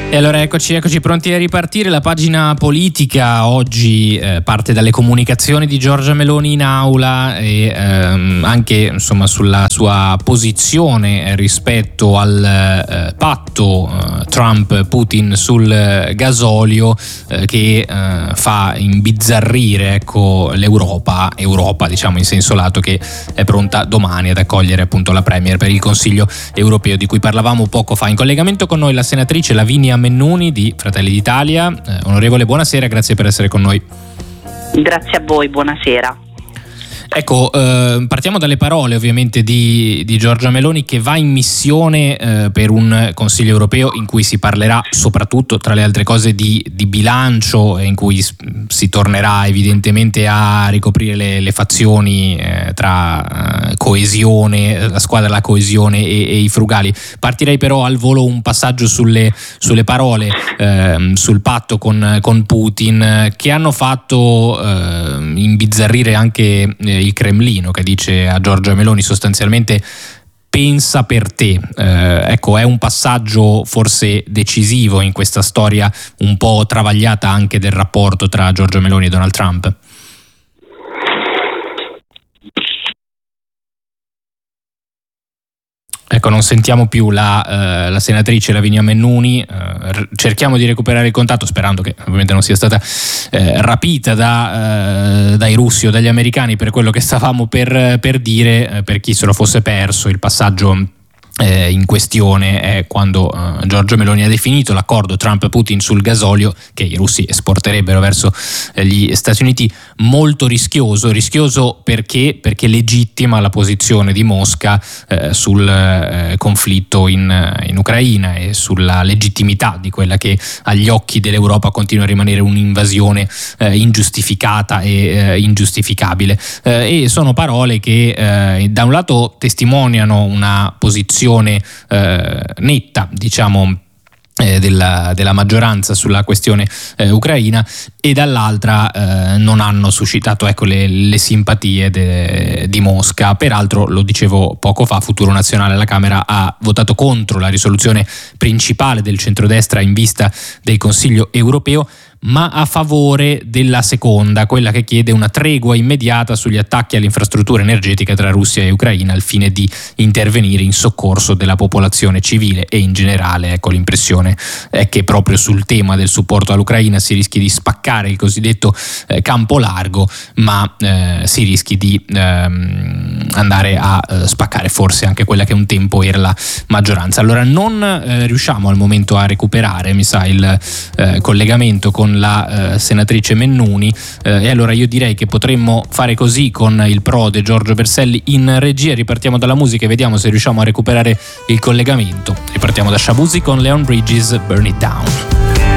E allora eccoci pronti a ripartire. La pagina politica oggi parte dalle comunicazioni di Giorgia Meloni in aula e anche insomma sulla sua posizione rispetto al patto Trump-Putin sul gasolio che fa imbizzarrire l'Europa diciamo in senso lato, che è pronta domani ad accogliere appunto la Premier per il Consiglio europeo di cui parlavamo poco fa. In collegamento con noi la senatrice Lavinia Mennuni di Fratelli d'Italia. Onorevole, buonasera, grazie per essere con noi. Grazie a voi, buonasera. Ecco, partiamo dalle parole ovviamente di Giorgia Meloni, che va in missione per un Consiglio europeo in cui si parlerà soprattutto, tra le altre cose, di bilancio, e in cui si tornerà evidentemente a ricoprire le fazioni tra coesione, la squadra della coesione e i frugali. Partirei però al volo un passaggio sulle parole sul patto con Putin, che hanno fatto imbizzarrire anche il Cremlino, che dice a Giorgia Meloni sostanzialmente: pensa per te. Ecco, è un passaggio forse decisivo in questa storia un po' travagliata anche del rapporto tra Giorgia Meloni e Donald Trump. Ecco, non sentiamo più la senatrice Lavinia Mennuni. Cerchiamo di recuperare il contatto, sperando che ovviamente non sia stata rapita dai russi o dagli americani, per quello che stavamo per dire. Per chi se lo fosse perso, il passaggio in questione è quando Giorgia Meloni ha definito l'accordo Trump-Putin sul gasolio, che i russi esporterebbero verso gli Stati Uniti, molto rischioso perché legittima la posizione di Mosca sul conflitto in Ucraina e sulla legittimità di quella che agli occhi dell'Europa continua a rimanere un'invasione ingiustificata e ingiustificabile. E sono parole che da un lato testimoniano una posizione netta, diciamo, della maggioranza sulla questione ucraina, e dall'altra non hanno suscitato le simpatie di Mosca. Peraltro, lo dicevo poco fa, Futuro Nazionale alla Camera ha votato contro la risoluzione principale del centrodestra in vista del Consiglio europeo, ma a favore della seconda, quella che chiede una tregua immediata sugli attacchi all'infrastruttura energetica tra Russia e Ucraina, al fine di intervenire in soccorso della popolazione civile. E in generale, l'impressione è che proprio sul tema del supporto all'Ucraina si rischi di spaccare il cosiddetto campo largo, ma si rischi di andare a spaccare forse anche quella che un tempo era la maggioranza. Allora non riusciamo al momento a recuperare, mi sa, il collegamento con la senatrice Mennuni, e allora io direi che potremmo fare così con il prode Giorgio Berselli in regia. Ripartiamo dalla musica e vediamo se riusciamo a recuperare il collegamento. Ripartiamo da Shabuzi con Leon Bridges, Burn It Down.